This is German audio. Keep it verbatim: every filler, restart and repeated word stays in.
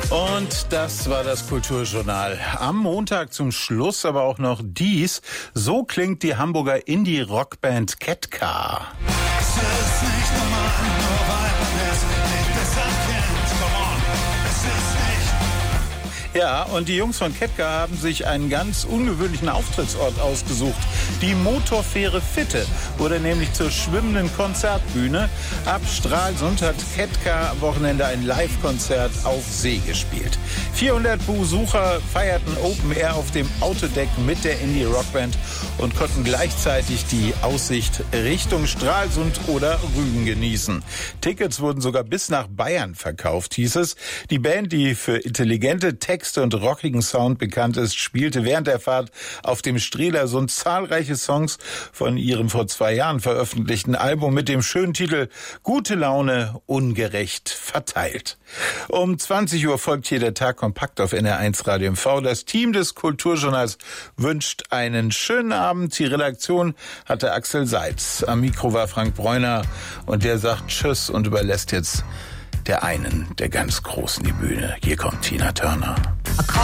Und das war das Kulturjournal. Am Montag zum Schluss aber auch noch dies. So klingt die Hamburger Indie-Rockband Ketka. Es ist nicht normal, nur weil man es nicht besser kennt. Come on, es ist nicht. Ja, und die Jungs von Ketka haben sich einen ganz ungewöhnlichen Auftrittsort ausgesucht. Die Motorfähre Fitte wurde nämlich zur schwimmenden Konzertbühne. Ab Stralsund hat Ketka am Wochenende ein Live-Konzert auf See gespielt. vierhundert Besucher feierten Open Air auf dem Autodeck mit der Indie-Rockband und konnten gleichzeitig die Aussicht Richtung Stralsund oder Rügen genießen. Tickets wurden sogar bis nach Bayern verkauft, hieß es. Die Band, die für intelligente Texte und rockigen Sound bekannt ist, spielte während der Fahrt auf dem Streelersund zahlreiche Songs von ihrem vor zwei Jahren veröffentlichten Album mit dem schönen Titel Gute Laune, ungerecht verteilt. Um zwanzig Uhr folgt hier der Tag kompakt auf N R eins Radio M V. Das Team des Kulturjournals wünscht einen schönen Abend. Die Redaktion hatte Axel Seitz. Am Mikro war Frank Bräuner und der sagt Tschüss und überlässt jetzt der einen der ganz Großen die Bühne. Hier kommt Tina Turner.